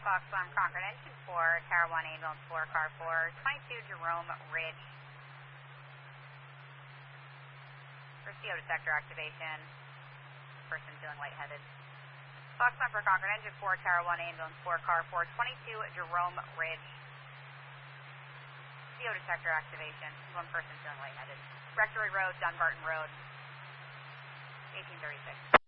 Foxtrot Concord Engine 4, Tower 1, Ambulance 4, Car 4, 22 Jerome Ridge. For CO detector activation, person feeling lightheaded. Foxtrot Concord Engine 4, Tower 1, Ambulance 4, Car 4, 22 Jerome Ridge. CO detector activation, one person feeling lightheaded. Rectory Road, Dunbarton Road, 1836.